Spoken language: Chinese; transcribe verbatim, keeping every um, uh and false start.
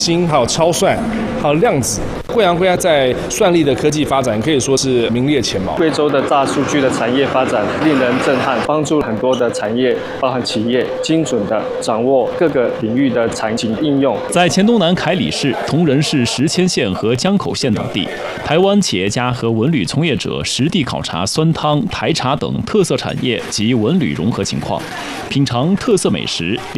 锌还有超算，还有量子，贵阳贵阳在算力的科技发展可以说是名列前茅。 贵州的大数据的产业发展令人震撼，帮助很多的产业，包含企业，精准的掌握各个领域的场景应用。 在黔东南凯里市、铜仁市石阡县和江口县等地，台湾企业家和文旅从业者实地考察酸汤、台茶等特色产业及文旅融合情况，品尝特色美食。